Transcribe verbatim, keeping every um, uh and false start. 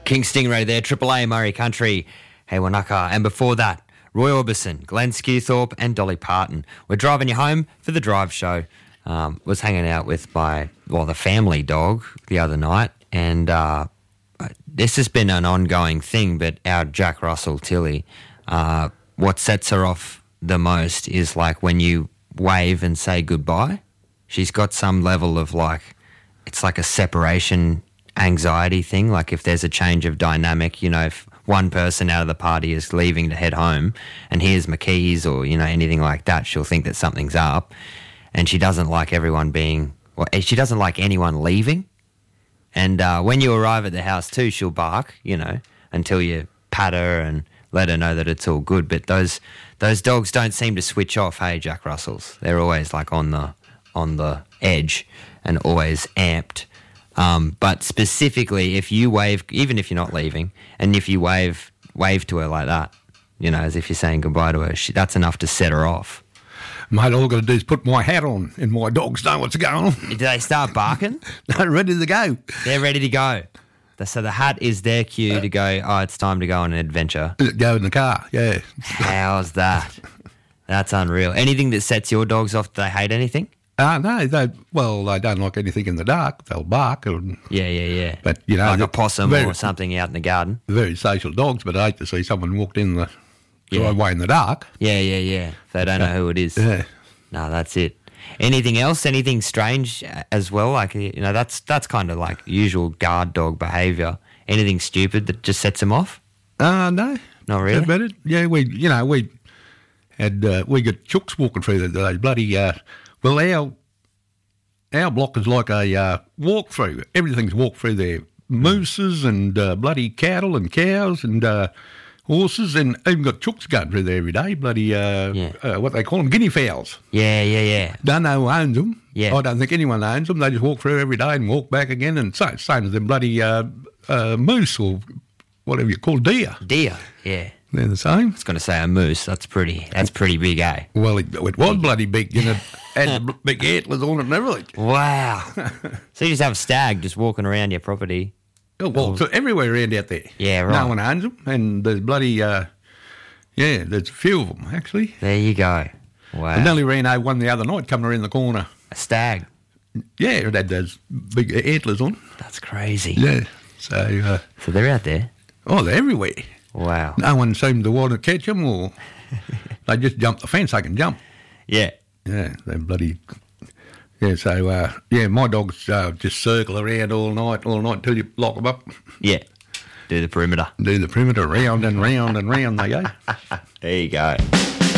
King Stingray there, Triple A Murray Country, Hey Wanaka, and before that, Roy Orbison, Glenn Skewthorpe and Dolly Parton. We're driving you home for the drive show. Um, was hanging out with my, well, the family dog the other night, and uh, this has been an ongoing thing, but our Jack Russell Tilly, uh, what sets her off the most is like when you wave and say goodbye. She's got some level of like, it's like a separation anxiety thing. Like if there's a change of dynamic, you know, if one person out of the party is leaving to head home and here's my keys or, you know, anything like that, she'll think that something's up. And she doesn't like everyone being, well, she doesn't like anyone leaving. And uh, when you arrive at the house too, she'll bark, you know, until you pat her and let her know that it's all good. But those those dogs don't seem to switch off, hey, Jack Russells. They're always like on the on the edge and always amped. Um, but specifically, if you wave, even if you're not leaving, and if you wave wave to her like that, you know, as if you're saying goodbye to her, she, that's enough to set her off. Mate, all I've got to do is put my hat on and my dogs know what's going on. Do they start barking? They're ready to go. They're ready to go. So the hat is their cue to go, oh, it's time to go on an adventure. Go in the car, yeah. How's that? That's unreal. Anything that sets your dogs off, do they hate anything? Uh, no, they, well, they don't like anything in the dark. They'll bark. And, yeah, yeah, yeah. But, you know, like a possum very, or something out in the garden. Very social dogs, but I hate to see someone walked in the yeah. driveway in the dark. Yeah, yeah, yeah. They don't know who it is. Yeah. No, that's it. Anything else? Anything strange as well? Like, you know, that's that's kind of like usual guard dog behaviour. Anything stupid that just sets them off? Uh, no. Not really? About it. Yeah, we, you know, we had, uh, we got chooks walking through the, those bloody, uh, well, our, our block is like a uh, walk-through. Everything's walk through there. Mooses and uh, bloody cattle and cows and uh, horses, and even got chooks going through there every day, bloody, uh, yeah. uh, what they call them, guinea fowls. Yeah, yeah, yeah. Don't know who owns them. Yeah. I don't think anyone owns them. They just walk through every day and walk back again, and same, same as them bloody uh, uh, moose or whatever you call deer. Deer, yeah. They're the same. I was going to say a moose. That's pretty. That's pretty big, eh? Well, it, it was bloody big, you know, had the big antlers on it and everything. Wow. So you just have a stag just walking around your property. Oh, well, so everywhere around out there. Yeah, right. No one owns them, and there's bloody, uh, yeah, there's a few of them, actually. There you go. Wow. I nearly ran over one the other night coming around the corner. A stag? Yeah, it had those big antlers on. That's crazy. Yeah, so... Uh, so they're out there? Oh, they're everywhere. Wow. No one seemed to want to catch them, or they just jump the fence. They can jump. Yeah. Yeah, they're bloody... Yeah, so, uh, yeah, my dogs uh, just circle around all night, all night until you lock them up. Yeah, do the perimeter. Do the perimeter, round and round and round they go. There you go.